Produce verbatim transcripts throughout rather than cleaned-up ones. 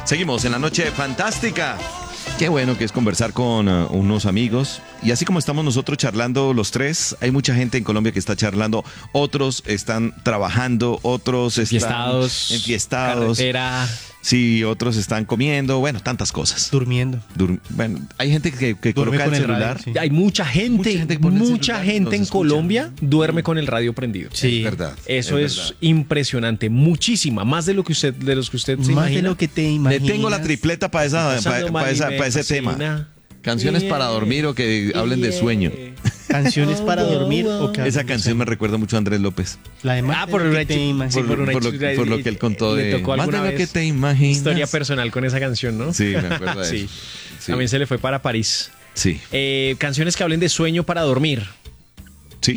Seguimos en la noche fantástica. Qué bueno que es conversar con uh, unos amigos. Y así como estamos nosotros charlando los tres, hay mucha gente en Colombia que está charlando. Otros están trabajando, otros están Enfiestados, enfiestados. carretera. Sí, otros están comiendo, bueno, tantas cosas. Durmiendo. Dur- bueno, hay gente que, que Duerme coloca con el el celular. radio, sí. Hay mucha gente, Mucha gente mucha que pone el gente, celular y nos en escucha. Colombia duerme con el radio prendido. Sí. Es verdad. Eso es, verdad. impresionante, muchísima, más de lo que usted, de los que usted se Más de imagina. lo que te Le imaginas. tengo la tripleta para esa, Pasando pa- mal pa y esa- me pa ese fascina. tema. Canciones Yeah. para dormir o que hablen de Yeah. sueño. Canciones para dormir o que Esa hablen de canción me sueño. recuerda mucho a Andrés López. La de más Ah, de por lo una que te chi- imaginas. sí, por una por, lo, historia- por lo que él contó le de tocó más de alguna lo que vez te imaginas. Historia personal con esa canción, ¿no? Sí, me acuerdo de Sí. eso. Sí. También se le fue para París. Sí, Eh, canciones que hablen de sueño para dormir. sí.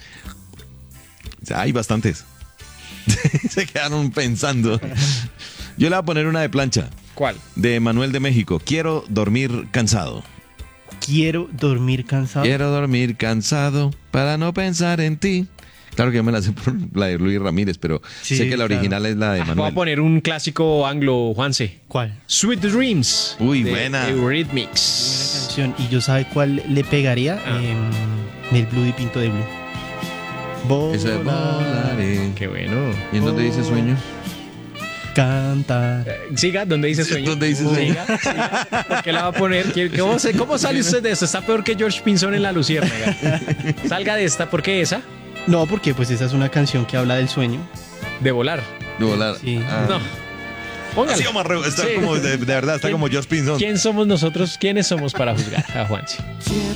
Hay bastantes. Se quedaron pensando. Yo le voy a poner una de plancha, ¿Cuál? de Manuel de México. Quiero dormir cansado. Quiero dormir cansado. Quiero dormir cansado para no pensar en ti. Claro que yo me la sé por la de Luis Ramírez, pero Sí, sé que la claro. original es la de Ah, voy a Manuel. poner un clásico anglo, Juanse. ¿Cuál? Sweet Dreams. Uy, de buena. Buena Eurythmics. canción. ¿Y yo sabe cuál le pegaría? Ah. Em, el Blue y Pinto de Blue. Eso es volaré. Qué bueno. ¿Y en dónde dice sueño? Cantar. Eh, Siga, ¿dónde dice sueño? ¿Dónde dice sueño? Siga, siga. ¿Por qué la va a poner? ¿Qué- ¿Cómo, se- cómo sale usted de esto? Está peor que George Pinzón en La Luciérnaga. Salga de esta. ¿Por qué esa? No, porque pues esa es una canción que habla del sueño. De volar. De volar. Sí. Ah. No. Póngala. Así como arre- está Sí. como de, de verdad, está ¿Quién- como George Pinzón. ¿Quién somos nosotros? ¿Quiénes somos para juzgar a Juanse?